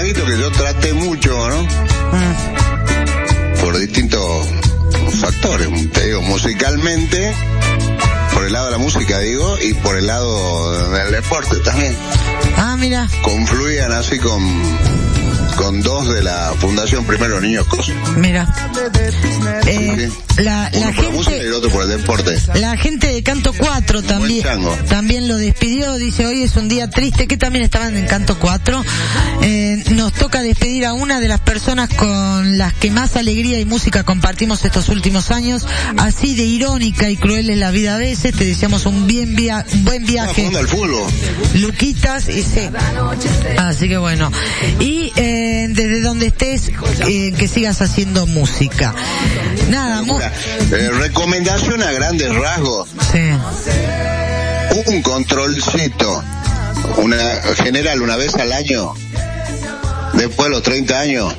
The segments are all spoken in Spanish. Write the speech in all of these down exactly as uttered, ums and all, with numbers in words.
traguito que yo traté mucho, ¿no? Mm. Por distintos factores, te digo, musicalmente, por el lado de la música, digo, y por el lado del deporte también. Ah, mira. Confluían así con... con dos de la Fundación Primero Niños Cos. Mira. Eh, sí. la, Uno la por gente, la música y el otro por el deporte. La gente de Canto cuatro también, también lo despidió, dice, hoy es un día triste, que también estaban en Canto cuatro. Eh, nos toca despedir a una de las personas con las que más alegría y música compartimos estos últimos años. Así de irónica y cruel es la vida a veces. Te deseamos un bien via- un buen viaje. Ah, al fútbol. Luquitas, y sí. Así que bueno. Y eh, desde donde estés, eh, que sigas haciendo música. Nada, mu- eh, recomendación a grandes rasgos. Sí. Un controlcito, una general una vez al año, después de los treinta años,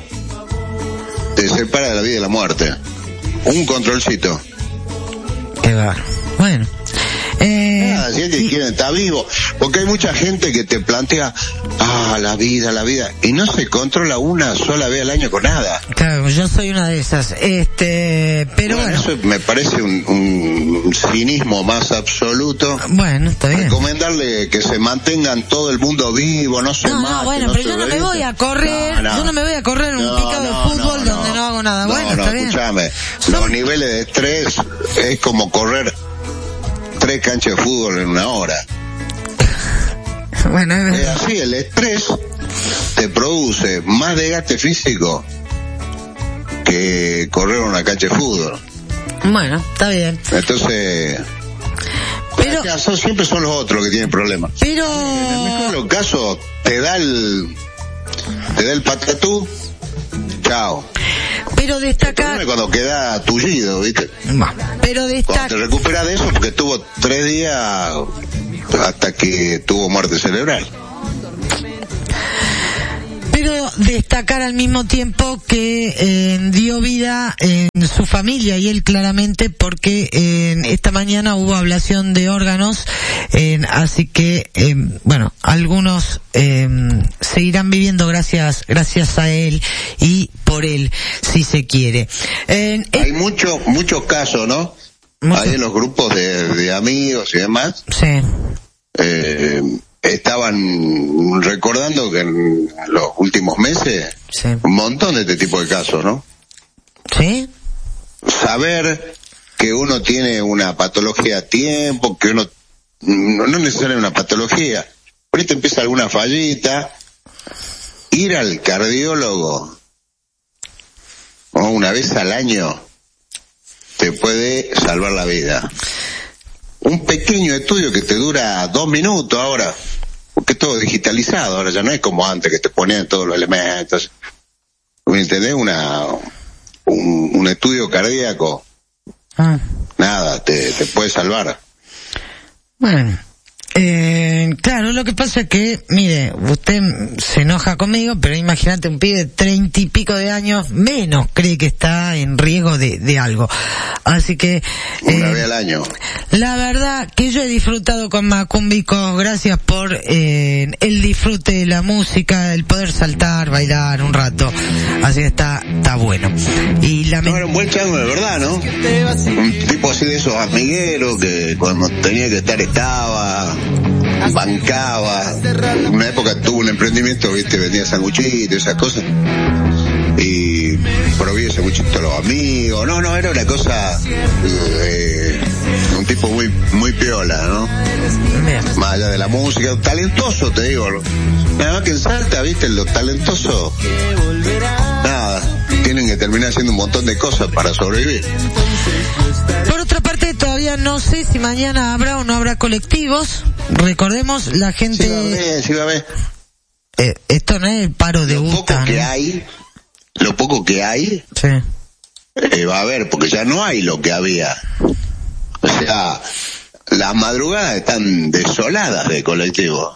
te separa de la vida y la muerte. Un controlcito. Qué va. Bueno. Eh, Nada, si es que quieren, está vivo. Porque hay mucha gente que te plantea, ah, la vida, la vida, y no se controla una sola vez al año con nada. Claro, yo soy una de esas. Este, pero bueno. bueno. Eso me parece un, un cinismo más absoluto. Bueno, está bien. Recomendarle que se mantengan todo el mundo vivo, no se No, maten, no, bueno, no pero se yo no me revienten. voy a correr, No, no. yo no me voy a correr en un No, picado no, de fútbol no, donde no. no hago nada. No, Bueno, no, está bien. escúchame. Son- Los niveles de estrés es como correr tres canchas de fútbol en una hora. Bueno, es Es verdad. así, el estrés te produce más desgaste físico que correr una cancha de fútbol. Bueno, está bien. Entonces, Pero, caso, siempre son los otros que tienen problemas. pero, En el mejor de los casos, te da el, te da el patatú, chao. pero El destacar, problema es cuando queda tullido, ¿viste? bueno, pero Cuando te destacar, recuperas de eso, porque estuvo tres días hasta que tuvo muerte cerebral. pero destacar al mismo tiempo que eh, dio vida en su familia y él claramente, porque eh, esta mañana hubo ablación de órganos, eh, así que eh, bueno, algunos eh, seguirán viviendo gracias gracias a él y por él, si se quiere. Eh, Hay muchos muchos casos, ¿no? mucho- Hay en los grupos de, de amigos y demás, sí, eh, estaban recordando que en los últimos meses sí, un montón de este tipo de casos, ¿no? sí, Saber que uno tiene una patología a tiempo, que uno no, no necesariamente una patología, por ahí te empieza alguna fallita, ir al cardiólogo o una vez al año te puede salvar la vida. Un pequeño estudio que te dura dos minutos ahora, porque es todo digitalizado, ahora ya no es como antes que te ponían todos los elementos. ¿Me entendés? Una, un, un estudio cardíaco, ah. nada, te, te puede salvar. Bueno, eh, claro, lo que pasa es que, mire, usted se enoja conmigo, pero imagínate un pibe de treinta y pico de años, menos cree que está en riesgo de, de algo. Así que, Una eh, vez al año. la verdad que yo he disfrutado con Macumbico, gracias por eh, el disfrute de la música, el poder saltar, bailar un rato, así que está, está bueno. Y la No, era un buen chango de verdad, ¿no? Un tipo así de esos amigueros que cuando tenía que estar estaba, bancaba. En una época tuvo un emprendimiento, viste, vendía sanguchitos, esas cosas. Y prohibía sanguchitos a los amigos. No, no, era una cosa, eh, un tipo muy, muy piola, ¿no? Mira. Más allá de la música, talentoso, te digo. Nada más que en Salta, viste, los talentosos, nada, tienen que terminar haciendo un montón de cosas para sobrevivir. Por otra parte, todavía no sé si mañana habrá o no habrá colectivos. Recordemos, la gente... Sí va a haber, sí va a haber. Eh, esto no es el paro de Lo poco Busta, que ¿no? hay, lo poco que hay, Sí. eh, va a haber, porque ya no hay lo que había. O sea, las madrugadas están desoladas de colectivo.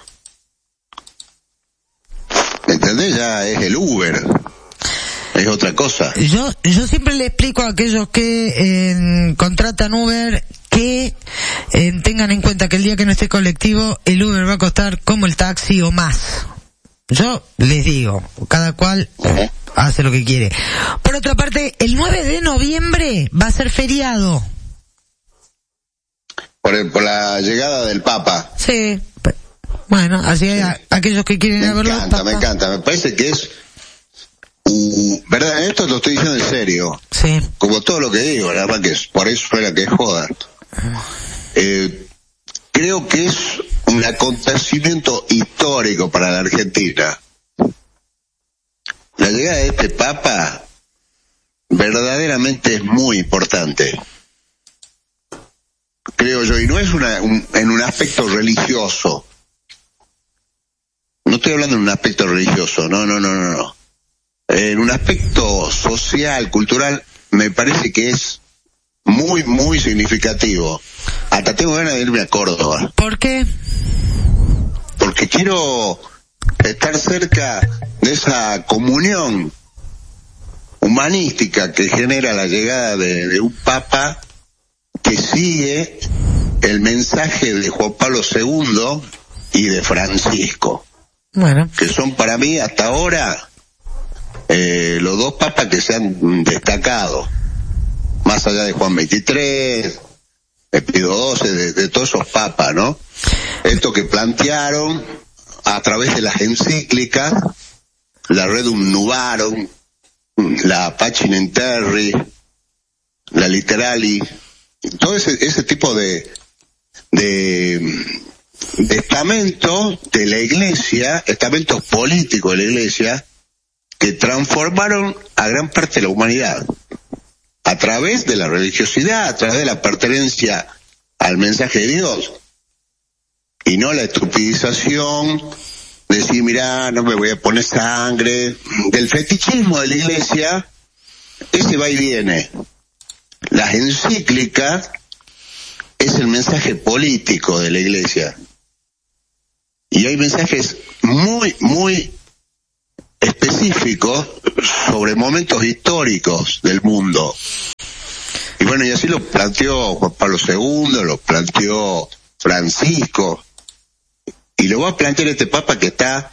¿Entendés? Ya es el Uber. Es otra cosa. Yo, yo siempre le explico a aquellos que eh, contratan Uber que eh, tengan en cuenta que el día que no esté colectivo, el Uber va a costar como el taxi o más. yo les digo, cada cual uh-huh. hace lo que quiere. Por otra parte, el nueve de noviembre va a ser feriado. Por, el, por la llegada del Papa. Sí. Bueno, así hay a, aquellos que quieren me verlo. Me encanta, me encanta. Me parece que es... Uh, ¿verdad? Esto lo estoy diciendo en serio. Sí. Como todo lo que digo, la verdad que es, por eso era que es joda. Eh, creo que es un acontecimiento histórico para la Argentina. La llegada de este Papa verdaderamente es muy importante. Creo yo, y no es una, un, en un aspecto religioso. No estoy hablando en un aspecto religioso, no, no, no, no, no. En un aspecto social, cultural, me parece que es muy, muy significativo. Hasta tengo ganas de irme a Córdoba. ¿Por qué? Porque quiero estar cerca de esa comunión humanística que genera la llegada de, de un Papa que sigue el mensaje de Juan Pablo segundo y de Francisco. Bueno. Que son para mí hasta ahora eh, los dos papas que se han destacado, más allá de Juan veintitrés, de Pío doce, de, de todos esos papas, ¿no? Esto que plantearon a través de las encíclicas, la Redum Novarum, la Pacem in Terris, la Literali, todo ese, ese tipo de, de, de estamentos de la Iglesia, estamentos políticos de la Iglesia, que transformaron a gran parte de la humanidad a través de la religiosidad, a través de la pertenencia al mensaje de Dios, y no la estupidización de decir, mirá, no me voy a poner sangre, del fetichismo de la Iglesia. Ese va y viene. Las encíclicas es el mensaje político de la Iglesia, y hay mensajes muy, muy específicos sobre momentos históricos del mundo. Y bueno, y así lo planteó Juan Pablo segundo, lo planteó Francisco, y lo va a plantear este Papa que está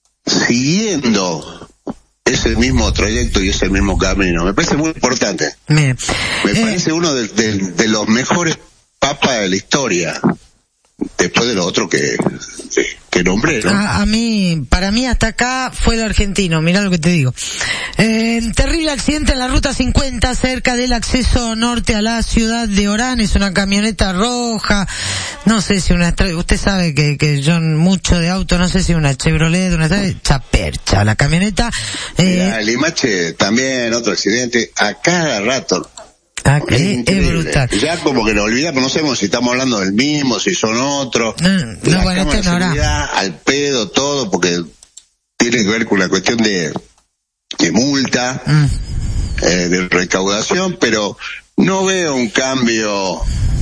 siguiendo ese mismo trayecto y ese mismo camino. Me parece muy importante. Me, Me eh, parece uno de, de, de los mejores papas de la historia, después de lo otro que, que nombré, ¿no? A, a mí, para mí hasta acá fue el argentino, mirá lo que te digo. Eh, terrible accidente en la ruta cincuenta cerca del acceso norte a la ciudad de Orán. Es una camioneta roja, no sé si una, usted sabe que, que yo mucho de auto, no sé si una Chevrolet, una chapercha, la camioneta. Eh, Mira, el Limache también, otro accidente, a cada rato. Ah, es, es brutal. Ya como que lo olvidamos, no sabemos si estamos hablando del mismo, si son otros. No, no, bueno, este no era. Al pedo, todo, porque tiene que ver con la cuestión de, de multa, mm. eh, de recaudación, pero no veo un cambio,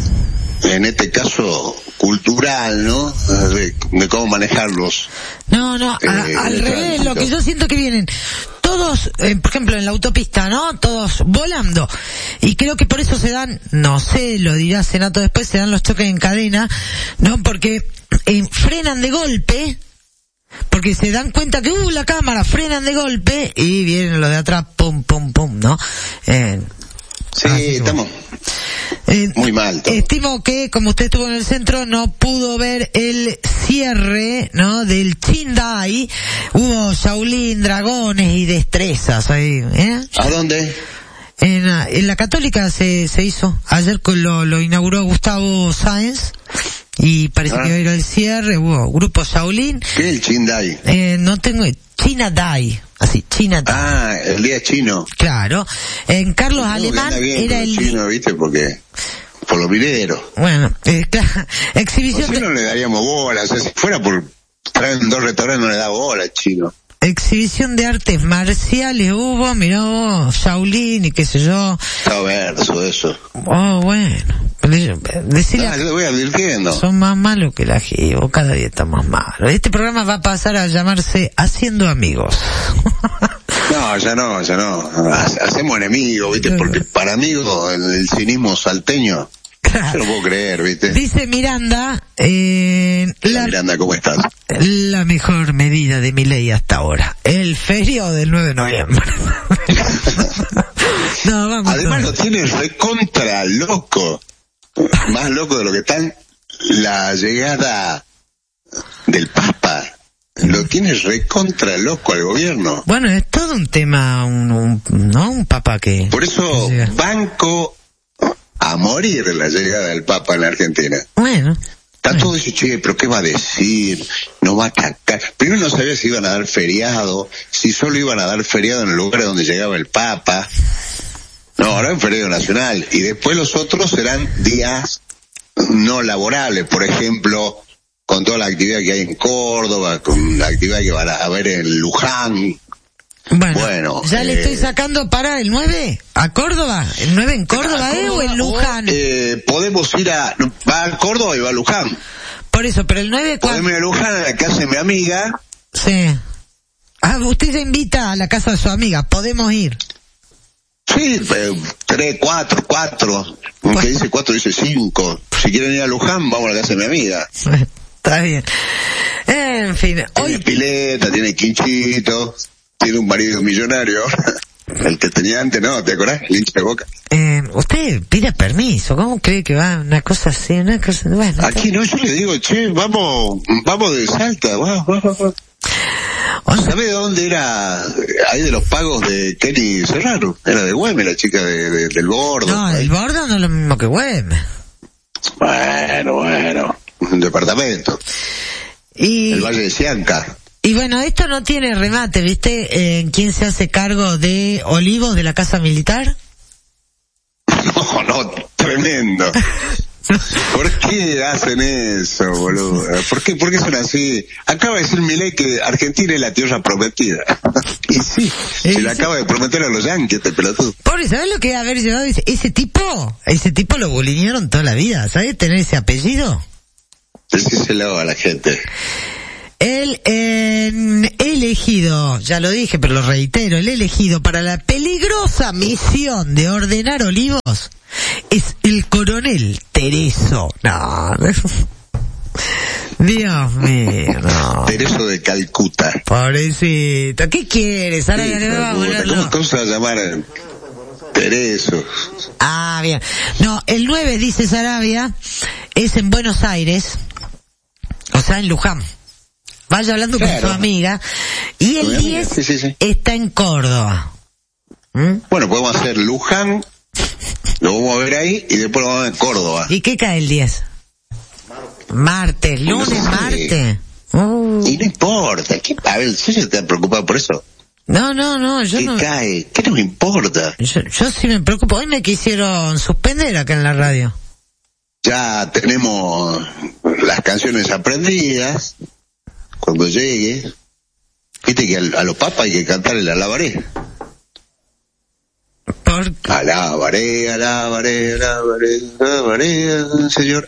en este caso, cultural, ¿no? De, de cómo manejarlos. No, no, eh, a, al revés, lo que yo siento que vienen todos, eh, por ejemplo, en la autopista, ¿no? Todos volando. Y creo que por eso se dan, no sé, lo dirá Senato después, se dan los choques en cadena, ¿no? Porque eh, frenan de golpe, porque se dan cuenta que, uh, la cámara, frenan de golpe, y vienen los de atrás, pum, pum, pum, ¿no? Eh, sí, estamos... Eh, muy mal todo. Estimo que, como usted estuvo en el centro, no pudo ver el cierre, ¿no? Del Chindai. Hubo Shaolin, dragones y destrezas ahí, ¿eh? ¿A dónde? En, en la Católica se, se hizo. Ayer lo, lo inauguró Gustavo Sáenz. Y parece ah. que iba a ir al cierre. Hubo grupo Shaolin. ¿Qué es el Chindai? Eh, no tengo... China Dai, así, China Dai. Ah, el día chino. Claro. En Carlos no, Alemán era el chino, ¿viste? Porque por los videros. Bueno, eh, claro, exhibición. Si de... no le daríamos bola, o sea, si fuera por traer dos restaurantes no le da bola al chino. Exhibición de artes marciales hubo, mirá vos, Shaolin y qué sé yo. Está verso eso. Oh, bueno. Decirle, ah, yo le voy advirtiendo. Son más malos que la Givo, cada día está más malo. Este programa va a pasar a llamarse Haciendo Amigos. No, ya no, ya no. Hacemos enemigos, ¿viste? Porque para amigos el, el cinismo salteño, claro. Yo lo puedo creer, ¿viste? Dice Miranda, eh, la... Miranda, ¿cómo estás? La mejor medida de mi ley hasta ahora. El feriado del nueve de noviembre. No, vamos. Además lo tiene recontra loco. Más loco de lo que están la llegada del Papa. Lo tiene recontra loco al gobierno. Bueno, es todo un tema, un, un, ¿no? Un Papa que... Por eso que banco a morir la llegada del Papa en la Argentina. Bueno. Está todo dice, che, pero ¿qué va a decir? No va a atacar. Primero no sabía si iban a dar feriado, si solo iban a dar feriado en el lugar donde llegaba el Papa. No, ahora es feriado nacional. Y después los otros serán días no laborables. Por ejemplo, con toda la actividad que hay en Córdoba, con la actividad que van a haber en Luján. Bueno, bueno ya eh, le estoy sacando para el nueve a Córdoba. ¿El nueve en Córdoba, eh, o en Luján? O, eh, podemos ir a... Va a Córdoba y va a Luján. Por eso, pero el nueve... Podemos ir a Luján, a la casa de mi amiga. Sí. Ah, usted se invita a la casa de su amiga. Podemos ir. Sí, eh, tres, cuatro, cuatro. Aunque dice cuatro, dice cinco. Si quieren ir a Luján, vamos a la casa de mi amiga. Está bien. En fin. Tiene hoy... pileta, tiene quinchito. Tiene un marido millonario. El que tenía antes, ¿no? ¿Te acordás? El hincha de Boca. Eh, usted pide permiso. ¿Cómo cree que va una cosa así? Una cosa... Bueno, aquí está... no, yo le digo, che, vamos, vamos de Salta. Vamos, vamos, vamos. ¿Sabe de dónde era? Ahí de los pagos de Kenny Serrano. Era de Güemes, la chica de, de, del Bordo. No, el Bordo no es lo mismo que Güemes. Bueno, bueno. Un departamento. Y... El Valle de Sianca. Y bueno, esto no tiene remate, ¿viste? Eh, ¿Quién se hace cargo de Olivos de la Casa Militar? No, no, tremendo. ¿Por qué hacen eso, boludo? ¿Por qué, por qué son así? Acaba de decir Milei que Argentina es la tierra prometida. Y sí, se le acaba de prometer a los yanquis este pelotudo. Pobre, ¿sabes lo que debe haber llevado ese, ese tipo? Ese tipo lo bulinearon toda la vida, ¿sabes? Tener ese apellido. Decíselo a la gente. El eh, elegido, ya lo dije, pero lo reitero, el elegido para la peligrosa misión de ordenar olivos es el coronel Tereso. No, Dios mío, no. Tereso de Calcuta. Pobrecito, ¿qué quieres? Ahora sí, ya le vamos a ¿Cómo, ¿Cómo se va a llamar Tereso? Ah, bien. No, el nueve, dice Sarabia, es en Buenos Aires, o sea, en Luján. Vaya hablando claro. con su amiga. Y el diez sí, sí, sí. está en Córdoba. ¿Mm? Bueno, podemos hacer Luján, lo vamos a ver ahí, y después lo vamos a ver en Córdoba. ¿Y qué cae el diez? Martes, lunes, no sé. martes. Uh. Y no importa. ¿Qué, a ver, ¿sí se te preocupa por eso? No, no, no, yo ¿Qué no... cae? ¿Qué no me importa? Yo, yo sí me preocupo. Hoy me quisieron suspender acá en la radio. Ya tenemos las canciones aprendidas. Cuando llegue, viste que a, a los papas hay que cantar el alabaré. ¿Por qué? Alabaré, alabaré, alabaré, alabaré, Señor,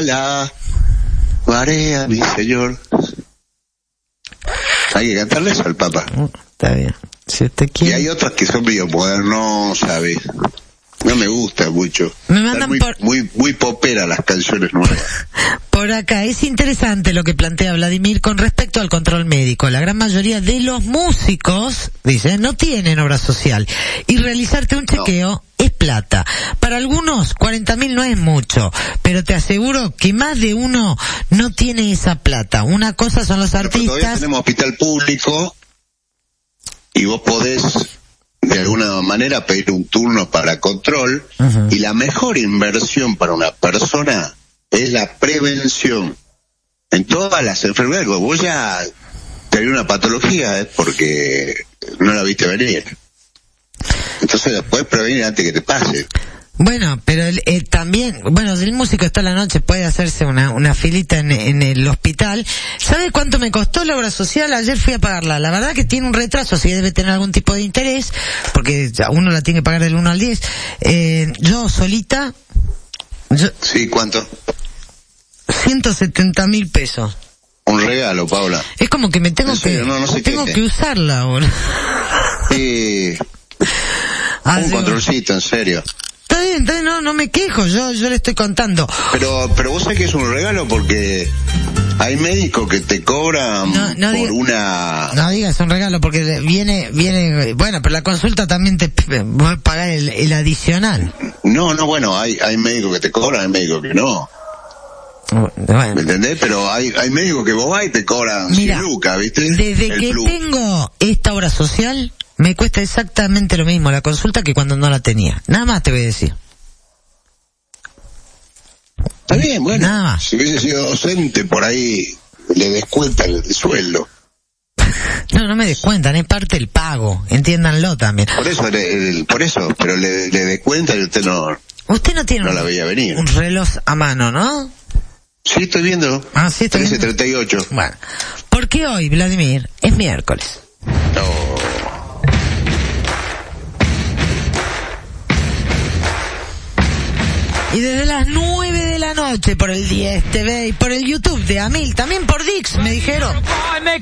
alabaré a mi Señor. Hay que cantarle eso al Papa. Está bien. Si usted quiere. Y hay otras que son medio modernos, ¿sabes? No me gusta mucho. Me mandan muy, por... muy, muy popera las canciones nuevas. Por acá, es interesante lo que plantea Vladimir con respecto al control médico. La gran mayoría de los músicos, dice, no tienen obra social. Y realizarte un chequeo no. es plata. Para algunos, cuarenta mil no es mucho. Pero te aseguro que más de uno no tiene esa plata. Una cosa son los pero artistas... Pero todavía tenemos hospital público y vos podés... de alguna manera pedir un turno para control, uh-huh. y la mejor inversión para una persona es la prevención en todas las enfermedades. Vos ya tenés una patología ¿eh? porque no la viste venir, entonces la puedes prevenir antes que te pase. Bueno, pero eh, también, bueno, el músico está a la noche, puede hacerse una una filita en, en el hospital. ¿Sabe cuánto me costó la obra social? Ayer fui a pagarla. La verdad que tiene un retraso, así que debe tener algún tipo de interés, porque uno la tiene que pagar del uno al diez. Eh, yo solita... Yo, sí, ¿cuánto? ciento setenta mil pesos. Un regalo, Paula. Es como que me tengo que... No, no sé tengo que usarla ahora. Sí. Ah, un controlcito, en serio. Está bien, entonces no, no me quejo, yo, yo le estoy contando. Pero, pero vos sabés que es un regalo porque Hay médicos que te cobran no, no por diga, una... No digas un regalo porque viene, viene, bueno, pero la consulta también te va a pagar el, el adicional. No, no, bueno, hay, hay médicos que te cobran, hay médicos que no. Bueno. ¿Me entendés? Pero hay, hay médicos que vos vas y te cobran Mira, cien lucas, ¿viste? Desde el que plus. tengo esta obra social, me cuesta exactamente lo mismo la consulta que cuando no la tenía. Nada más te voy a decir. Está bien, bueno. Nada más. Si hubiese sido docente, por ahí le descuentan el sueldo. No, no me descuentan, es parte del pago, entiéndanlo también. Por eso, le, el, por eso, pero le, le descuentan y usted no... Usted no tiene no un, la veía venir. un reloj a mano, ¿no? Sí, estoy viendo. Ah, sí, estoy trece viendo. treinta y ocho. Bueno, porque hoy, Vladimir, es miércoles. No. Y desde las nueve de la noche por el diez T V y por el YouTube de Amil, también por Dix, me dijeron.